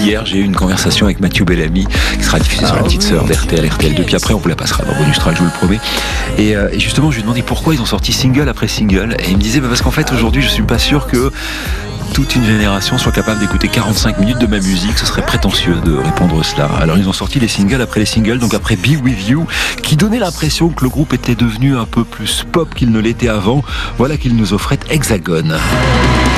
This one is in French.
hier, j'ai eu une conversation avec Mathieu Bellamy, qui sera diffusée sur la petite sœur d'RTL, RTL2. Puis après, on vous la passera dans bonus track, je vous le promets. Et justement, je lui ai demandé pourquoi ils ont sorti single après single. Et il me disait, parce qu'en fait, aujourd'hui, je suis pas sûr que toute une génération soit capable d'écouter 45 minutes de ma musique. Ce serait prétentieux de répondre cela. Alors ils ont sorti les singles après les singles, donc après Be With You, qui donnait l'impression que le groupe était devenu un peu plus pop qu'il ne l'était avant. Voilà qu'ils nous offraient Hexagone.